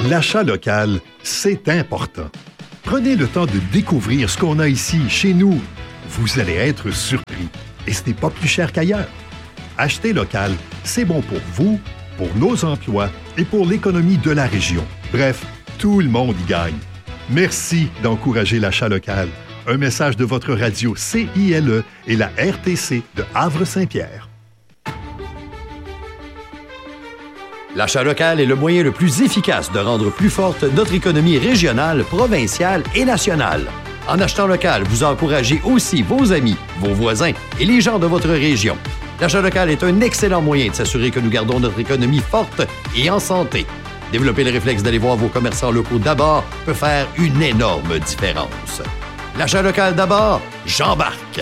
L'achat local, c'est important. Prenez le temps de découvrir ce qu'on a ici, chez nous. Vous allez être surpris. Et ce n'est pas plus cher qu'ailleurs. Acheter local, c'est bon pour vous, pour nos emplois et pour l'économie de la région. Bref, tout le monde y gagne. Merci d'encourager l'achat local. Un message de votre radio CILE et la RTC de Havre-Saint-Pierre. L'achat local est le moyen le plus efficace de rendre plus forte notre économie régionale, provinciale et nationale. En achetant local, vous encouragez aussi vos amis, vos voisins et les gens de votre région. L'achat local est un excellent moyen de s'assurer que nous gardons notre économie forte et en santé. Développer le réflexe d'aller voir vos commerçants locaux d'abord peut faire une énorme différence. L'achat local d'abord, j'embarque.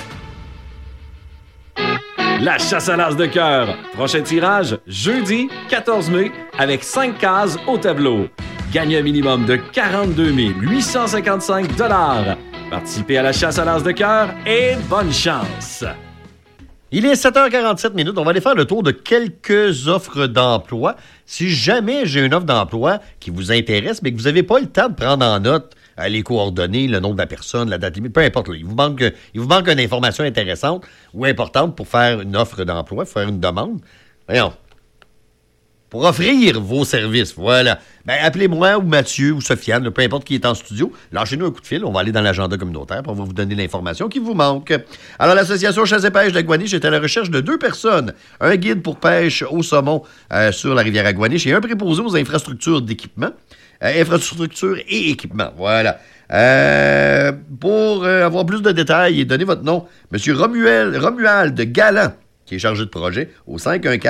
La chasse à l'as de cœur. Prochain tirage, jeudi 14 mai, avec 5 cases au tableau. Gagnez un minimum de 42 855 $. Participez à la chasse à l'as de cœur et bonne chance! Il est 7h47. On va aller faire le tour de quelques offres d'emploi. Si jamais j'ai une offre d'emploi qui vous intéresse, mais que vous n'avez pas le temps de prendre en note les coordonnées, le nom de la personne, la date limite, peu importe. Là, il vous manque une information intéressante ou importante pour faire une offre d'emploi, faire une demande. Voyons. Pour offrir vos services, voilà. Ben, appelez-moi ou Mathieu ou Sofiane, peu importe qui est en studio. Lâchez-nous un coup de fil. On va aller dans l'agenda communautaire pour vous donner l'information qui vous manque. Alors, l'Association Chasse et Pêche d'Aguaniche est à la recherche de 2 personnes. Un guide pour pêche au saumon sur la rivière Aguaniche et un préposé aux infrastructures d'équipement. Infrastructure et équipement, voilà. Pour avoir plus de détails et donner votre nom, M. Romuald Galland, qui est chargé de projet, au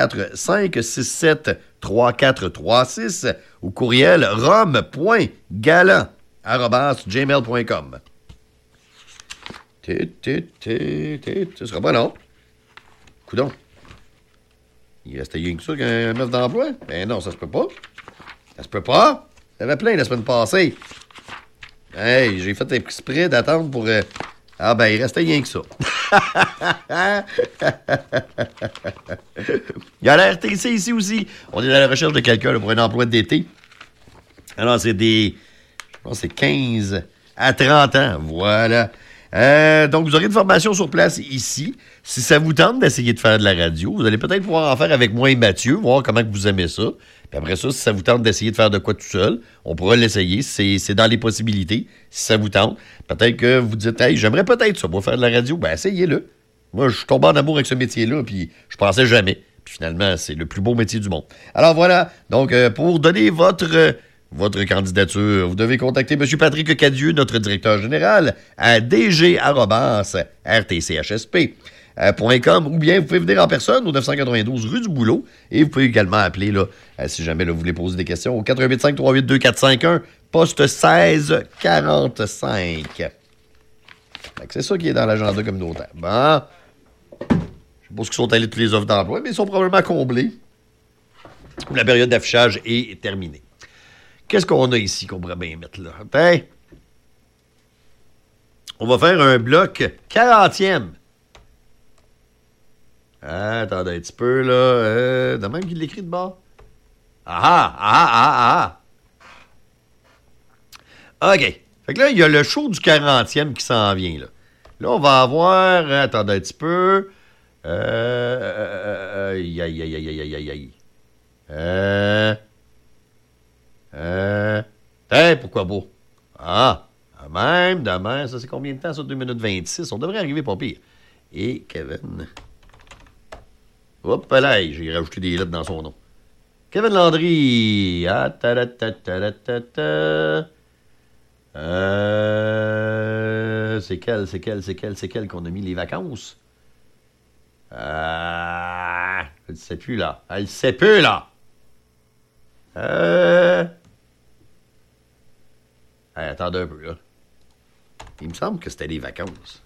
514-567-3436 ou courriel rom.galland@gmail.com. Ce sera pas long. Coudon. Il restait rien que ça qu'un offre d'emploi? Ben non, ça se peut pas. Ça se peut pas. Il y avait plein la semaine passée. Hey, j'ai fait exprès d'attendre pour... Ah ben, il restait rien que ça. Il y a la RTC ici aussi. On est à la recherche de quelqu'un là, pour un emploi d'été. Alors, c'est des... Je pense que c'est 15 à 30 ans. Voilà. Donc, vous aurez une formation sur place ici. Si ça vous tente d'essayer de faire de la radio, vous allez peut-être pouvoir en faire avec moi et Mathieu, voir comment que vous aimez ça. Puis après ça, si ça vous tente d'essayer de faire de quoi tout seul, on pourra l'essayer. C'est dans les possibilités. Si ça vous tente, peut-être que vous dites « Hey, j'aimerais peut-être ça, moi, faire de la radio. » Ben, essayez-le. Moi, je suis tombé en amour avec ce métier-là, puis je pensais jamais. Puis finalement, c'est le plus beau métier du monde. Alors voilà. Donc, pour donner votre candidature, vous devez contacter M. Patrick Cadieux, notre directeur général, à dg@rtchsp.com ou bien vous pouvez venir en personne au 992 rue du Boulot et vous pouvez également appeler là, si jamais là, vous voulez poser des questions au 485-382-451, poste 1645. C'est ça qui est dans l'agenda communautaire. Bon, je sais pas ce qu'ils sont allés toutes les offres d'emploi, mais ils sont probablement comblés. La période d'affichage est terminée. Qu'est-ce qu'on a ici qu'on pourrait bien mettre là? Attends. On va faire un bloc 40e. Attendez un petit peu, là. De même qu'il l'écrit de bord. OK. Fait que là, il y a le show du 40e qui s'en vient, là. Là, on va avoir... attendez un petit peu. Pourquoi beau? Demain, ça c'est combien de temps, ça? 2 minutes 26. On devrait arriver pas pire. Et Kevin... Hop là, j'ai rajouté des lettres dans son nom. Kevin Landry. C'est quel qu'on a mis les vacances? Je ne sais plus, là. Attendez un peu, là. Il me semble que c'était les vacances.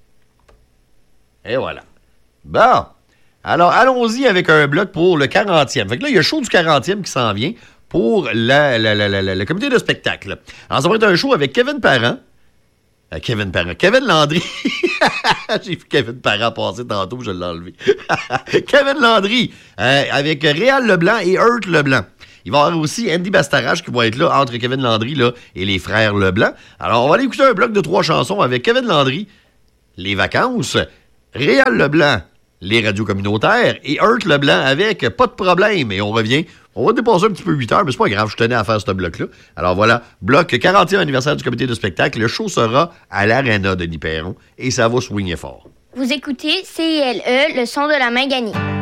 Et voilà. Bon. Alors, allons-y avec un bloc pour le 40e. Fait que là, il y a le show du 40e qui s'en vient pour le comité de spectacle. Alors, ça va être un show avec Kevin Parent. Kevin Landry. J'ai vu Kevin Parent passer tantôt, je l'ai enlevé. Kevin Landry, avec Réal Leblanc et Hurt Leblanc. Il va y avoir aussi Andy Bastarache qui va être là entre Kevin Landry là, et les frères Leblanc. Alors, on va aller écouter un bloc de 3 chansons avec Kevin Landry, Les Vacances, Réal Leblanc, Les Radios Communautaires et Hurt Leblanc avec Pas de problème. Et on revient. On va dépasser un petit peu 8 heures, mais c'est pas grave, je tenais à faire ce bloc-là. Alors voilà, bloc 40e anniversaire du comité de spectacle. Le show sera à l'Arena de Denis Perron et ça va swinger fort. Vous écoutez CILE, le son de la Main gagnée.